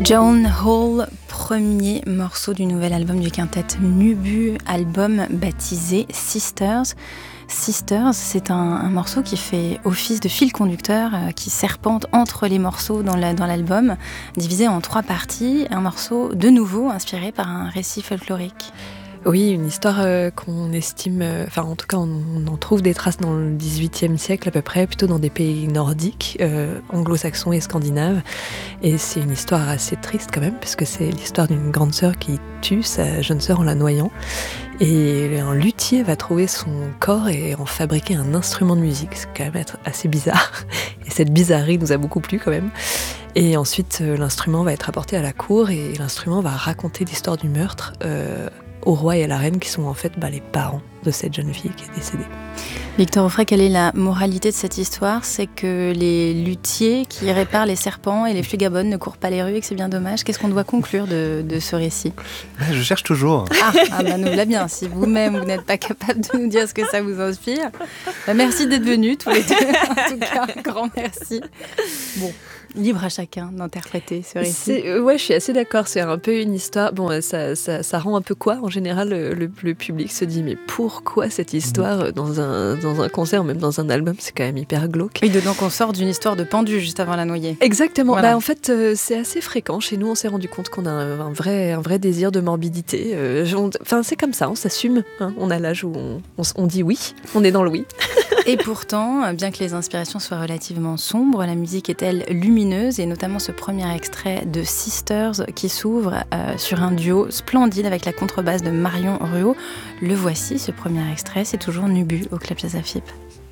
Joan Hall, premier morceau du nouvel album du quintet Nubu, album baptisé Sisters. Sisters, c'est un morceau qui fait office de fil conducteur, qui serpente entre les morceaux dans l'album, divisé en 3 parties, un morceau de nouveau inspiré par un récit folklorique. Oui, une histoire qu'on estime, en tout cas on en trouve des traces dans le XVIIIe siècle à peu près, plutôt dans des pays nordiques, anglo-saxons et scandinaves. Et c'est une histoire assez triste quand même, parce que c'est l'histoire d'une grande sœur qui tue sa jeune sœur en la noyant. Et un luthier va trouver son corps et en fabriquer un instrument de musique. C'est quand même assez bizarre. Et cette bizarrerie nous a beaucoup plu quand même. Et ensuite, l'instrument va être apporté à la cour et l'instrument va raconter l'histoire du meurtre au roi et à la reine, qui sont en fait les parents de cette jeune fille qui est décédée. Victor Offray, quelle est la moralité de cette histoire ? C'est que les luthiers qui réparent les serpents et les flugabonnes ne courent pas les rues et que c'est bien dommage. Qu'est-ce qu'on doit conclure de ce récit ? Je cherche toujours. Nous l'a bien. Si vous-même, vous n'êtes pas capable de nous dire ce que ça vous inspire. Merci d'être venus tous les deux. En tout cas, un grand merci. Bon, libre à chacun d'interpréter ce récit. Ouais, je suis assez d'accord. C'est un peu une histoire. Bon, ça rend un peu quoi ? En général, le public se dit mais pourquoi cette histoire dans un concert, même dans un album, c'est quand même hyper glauque. Oui, dedans qu'on sort d'une histoire de pendu juste avant la noyée. Exactement. Voilà. En fait, c'est assez fréquent. Chez nous, on s'est rendu compte qu'on a un vrai désir de morbidité. C'est comme ça, on s'assume. On a l'âge où on dit oui, on est dans le oui. Et pourtant, bien que les inspirations soient relativement sombres, la musique est, elle, lumineuse, et notamment ce premier extrait de Sisters qui s'ouvre sur un duo splendide avec la contrebasse de Marion Ruot. Le voici, ce premier extrait, c'est toujours Nubu au Club Jazz à FIP.